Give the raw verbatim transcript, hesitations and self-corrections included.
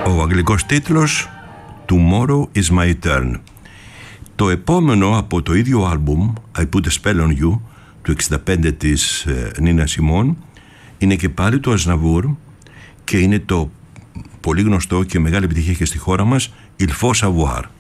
Ο αγγλικός τίτλος Tomorrow is my turn. Το επόμενο από το ίδιο άλμπουμ, I Put a Spell on You, του εξήντα πέντε της Νίνα Σιμών, είναι και πάλι το Ασναβούρ και είναι το πολύ γνωστό και μεγάλη επιτυχία και στη χώρα μας Il faut savoir.